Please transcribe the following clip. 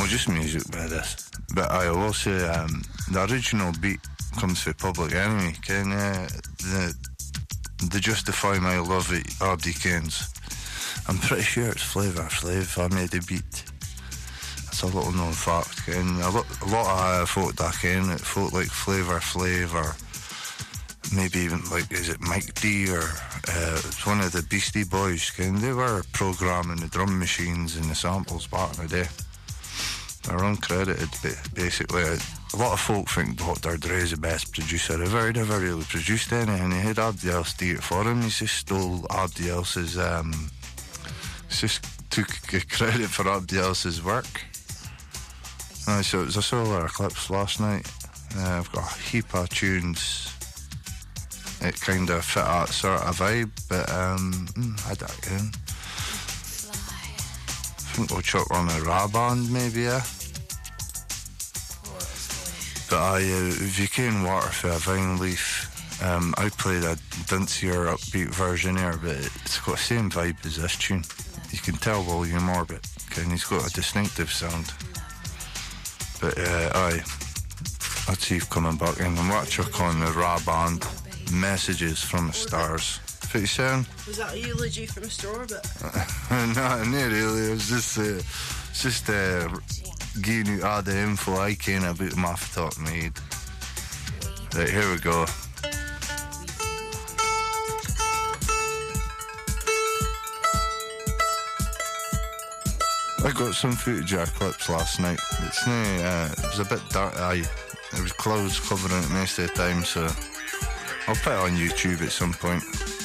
No, just music by this. But I will say the original beat comes from Public Enemy. Can the Justify My Love at R.D. Kane's. I'm pretty sure it's Flavor Flav. I made the beat. That's a little known fact. Ken. A lot of folk that ken it, folk like Flavor Flav, or maybe even like, is it Mike D, or it's one of the Beastie Boys. Ken. They were programming the drum machines and the samples back in the day. They're uncredited, basically. A lot of folk think Dr. Dre's the best producer ever. He never really produced anything. He had everybody else do it for him. He just stole everybody else's. Just took credit for everybody else's work. So it was a solar eclipse last night. I've got a heap of tunes. It kind of fit that sort of vibe, but I don't know. I think we'll chuck on a Ra band, maybe, yeah. But if you can water for a Vine Leaf, I played a dancier upbeat version here, but it's got the same vibe as this tune. You can tell William Orbit, and he's got a distinctive sound. But I'd see if coming back in and watch chuck on the Ra band, Messages from the Stars. 57. Was that a eulogy for Mr. Orbit? No, not really. It was just giving you all the info I can about him off the top of my head. Right, here we go. I got some footage of clips last night. It's it was a bit dark. There was clouds covering it most of the time, so I'll put it on YouTube at some point.